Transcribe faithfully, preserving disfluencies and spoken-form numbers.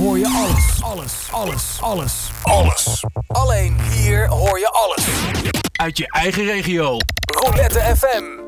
hoor je alles, alles, alles, alles, alles. Alleen hier hoor je alles. Uit je eigen regio. Roulette F M.